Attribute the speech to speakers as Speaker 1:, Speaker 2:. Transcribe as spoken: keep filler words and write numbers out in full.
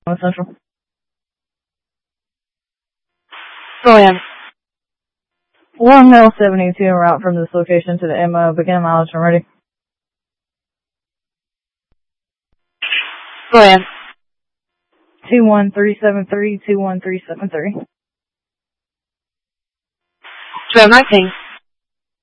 Speaker 1: Central.
Speaker 2: Go in.
Speaker 1: Long Hill seventy-two en route from this location to the M O. Begin mileage and ready.
Speaker 2: Go in.
Speaker 1: two one three seven three, two one three seven three.
Speaker 2: twelve nineteen.